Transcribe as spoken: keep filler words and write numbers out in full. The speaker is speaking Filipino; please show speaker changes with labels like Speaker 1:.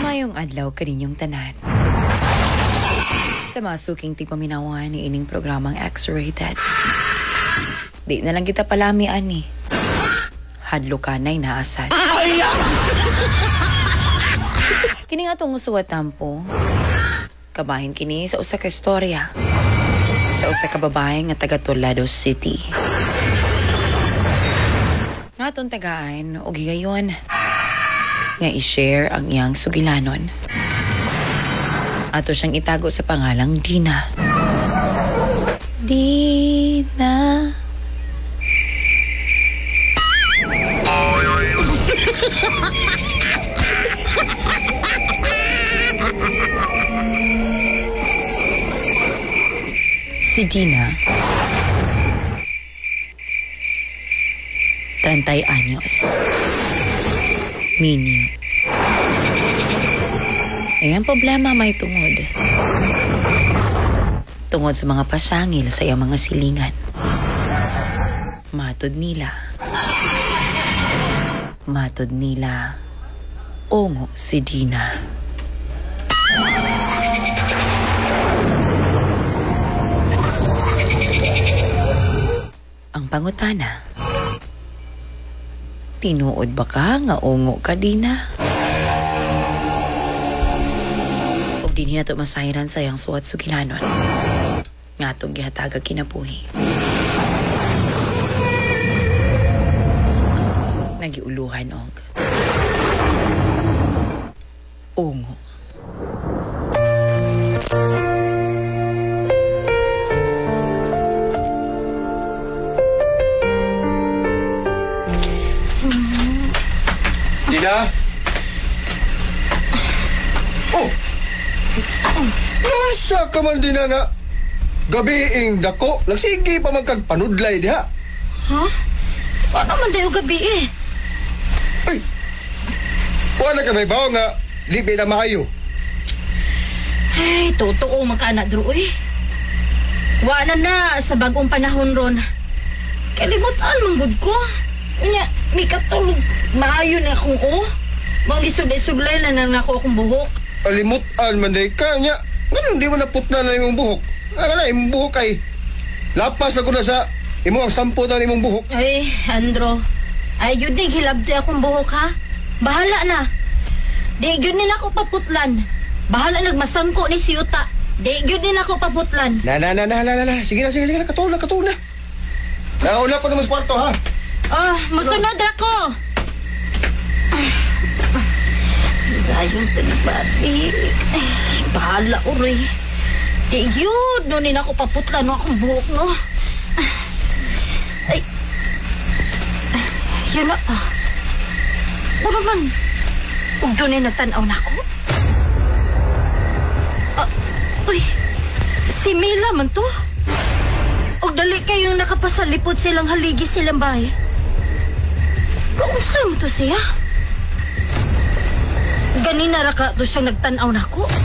Speaker 1: Mayong adlaw kaninyong tanan. Sa masuking tipaminawan ni ining programang X-Rated. Di na lang kita palami, ani. Hadlo ka na'y naasad. Kini nga itong usuwa tampo. Kabahin kini sa usa ka istorya. Sa usa ka babae nga taga Tolado City. Nga itong tagaan, o gigayon, nga i-share ang iyang sugilanon. Ato siyang itago sa pangalang Dina. Dina. Si Dina, trentay anyos. Meaning, ay ang problema may tungod. Tungod sa mga pasangil sa iyang mga silingan. Matod nila. Matod nila. Ongo si Dina. Ang pangutana, tinuod ba ka nga ongo ka, Dina? Og din na to masayran sa iyang suwat sugilanon. Nga itong gihatagag kinabuhi. Nagiuluhan og ongo.
Speaker 2: Dina? Oh! Nusa ka man, Dina, nga gabiing dako. Nagsige pa magkagpanudlay diha.
Speaker 3: Ha? Paano man tayo gabi eh?
Speaker 2: Ay! Wala ka may bawa nga libi na maayo.
Speaker 3: Ay, totoo magkaanak dro eh. Wala na sa bagong panahon ron. Kalimutan manggod ko. Nya, may katulog. Maayo na akong oh. Mga gisudlay-sudlay na nang ako akong buhok.
Speaker 2: Alimutan man day ka niya. Ganun di mo naputna na imong buhok. Ah, na, imong buhok ay lapas ako na sa imo ang sampo na imong buhok.
Speaker 3: Ay, Andro. Ay, yun din hilabti akong buhok ha. Bahala na. Di yun din ako paputlan. Bahala nagmasangko ni Siyuta. Di yun din ako paputlan.
Speaker 2: Na, na, na, na, na, na, na. Sige na, sige, sige na. Katulog na, katulog na. Nauna ko naman sa kwarto, ha?
Speaker 3: Oh, musunod ako. Sayang tinabati. Bahala, uray. Di yun, nunin ako paputlan no akong buhok, no? Ay. Yan na, ah. O naman, huwag doon ay nagtanaw na ako. Ah, uy, si Mila man to. O dali kayong nakapasalipod silang haligi silang bahay. Kung saan mo to siya? Ganina ra ka to siyang nagtanaw na ko.